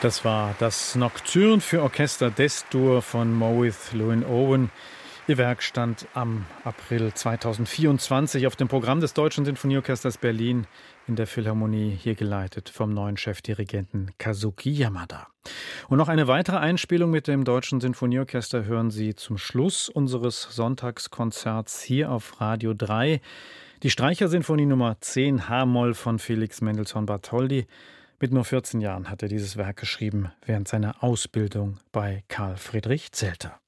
Das war das Nocturne für Orchester d'Es-Dur von Mowith Llewellyn-Owen. Ihr Werk stand am April 2024 auf dem Programm des Deutschen Sinfonieorchesters Berlin in der Philharmonie, hier geleitet vom neuen Chefdirigenten Kazuki Yamada. Und noch eine weitere Einspielung mit dem Deutschen Sinfonieorchester hören Sie zum Schluss unseres Sonntagskonzerts hier auf Radio 3. Die Streichersinfonie Nummer 10 H-Moll von Felix Mendelssohn Bartholdy. Mit nur 14 Jahren hat er dieses Werk geschrieben, während seiner Ausbildung bei Karl Friedrich Zelter.